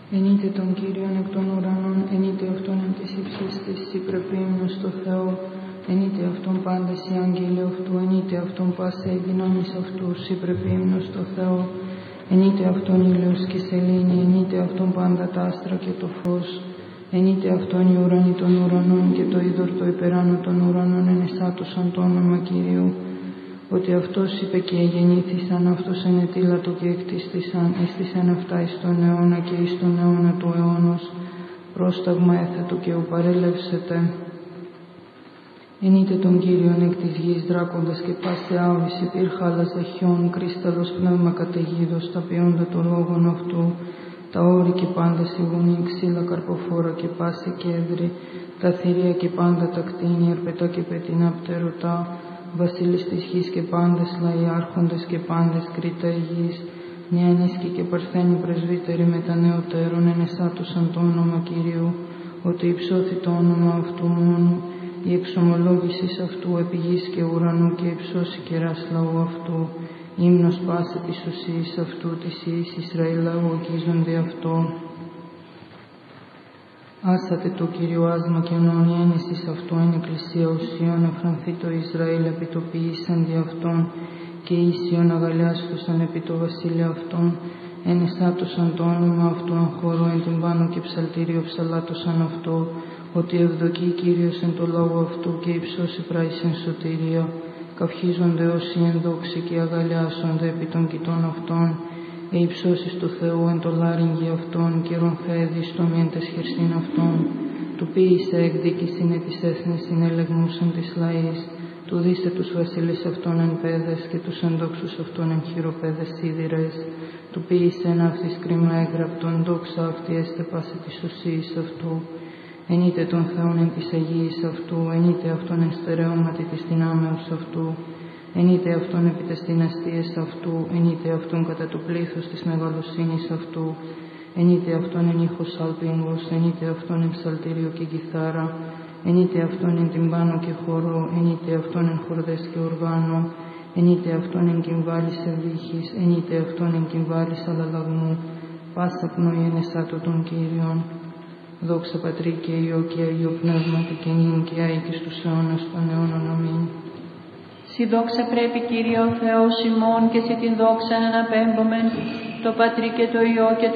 Ενείτε τον Κύριον εκ των ουρανών, ενείτε αυτόν εν της υψής της υπρεπίμνος στο Θεό, ενείτε αυτόν πάντες οι άγγελοι αυτού, ενείτε αυτόν πάσα οι δυνάμεις αυτούς υπρεπίμνος στο Θεό, ενείτε αυτόν ήλιος και σελήνη, ενείτε αυτόν πάντα τα άστρα και το φως, ενείτε αυτόν οι ουρανοί των ουρανών και το είδωρ το υπεράνω των ουρανών ενεσάτωσαν το όνομα Κυρίου. Ότι αυτός είπε και γεννήθησαν, αυτός ενετήλατο και εκτίστησαν, έστησαν αυτά εις τον αιώνα και εις τον αιώνα του αιώνος, πρόσταγμα έθετο και ουπαρέλευσετε. Ενείτε τον Κύριον εκ της γης δράκοντας και πάσε άωης υπήρχα ζαχιών, κρίσταλος πνεύμα καταιγίδος, τα ποιόντα το λόγον αυτού, τα όρη και πάντα σιγουνή, ξύλα καρποφόρα και πάση κέντρη, τα θηρία και πάντα τα κτίνη, αρπετά και πετεινά πτερωτά, βασίλης της γης και πάντες λαοί, άρχοντες και πάντες κριτά γης, νιάνισκοι και παρθένοι πρεσβύτεροι με τα νεωτέρων ενεσάτωσαν το όνομα Κυρίου, ότι υψώθη το όνομα αυτού μόνου, η εξομολόγηση αυτού επί γης και ουρανού και υψώσει κεράς λαού αυτού, ύμνος πάση της ουσίας αυτού της ιης Ισραήλ λαού αγγίζονται αυτό. Άσατε το Κύριο άσμα και νοονιένεσης αυτού εν εκκλησία ουσίων, εφρανθεί το Ισραήλ επί το ποιήσαν δι' αυτόν, και ίσιον αγαλιάσθουσαν επί το βασίλειο αυτόν, ενεσάτωσαν το όνομα αυτού εν χώρο εν την πάνω και ψαλτήριο ψαλάτωσαν αυτό, ότι ευδοκεί Κύριος εν το λόγο αυτού και υψώσει πράησεν σωτηρία, καυχίζονται όσοι ενδόξοι και αγαλιάσονται επί των κοιτών αυτών, υψώσεις του Θεού εν το λάριγγι αυτών, και ρομφέδι στο μεν τες χερσίν αυτών, του ποίησε εκδίκησιν της έθνης συνελεγμούσαν της λαής, του δίσε τους βασίλεις αυτών εν πέδες και τους ενδόξους αυτών εν χειροπέδες σίδηρες, του ποίησε εν αυτής κρίμα έγραπτον, δόξα αυτή έστε πάση της ουσίας αυτού, ενείτε τον Θεόν εν της Αγίας αυτού, ενείτε αυτόν εν στερεώματι της δυνάμεως αυτού, ενείτε αυτόν επί τες δυναστείες αυτού, ενείτε αυτόν κατά το πλήθος της μεγαλοσύνης αυτού, ενείτε αυτόν εν ήχος αλπίνγος, ενείτε αυτόν εν ψαλτήριο και κιθάρα, ενείτε αυτόν εν τυμπάνο και χορό, ενείτε αυτόν εν χορδές και οργάνο, ενείτε αυτόν εν κυμβάλης ευδύχης, ενείτε αυτόν εν κυμβάλης αλλαλαγμού, πάσα πνοή ενεσάτω των Κύριων. Δόξα Πατρί και Υιό και Αγίο Πνεύματι και νυν και αεί και στους αιώνας των αιώνων. Αμήν. Συ δόξα πρέπει Κύριε ο Θεός ημών και σε την δόξα αναπέμπομεν, το Πατρί και το Υιό και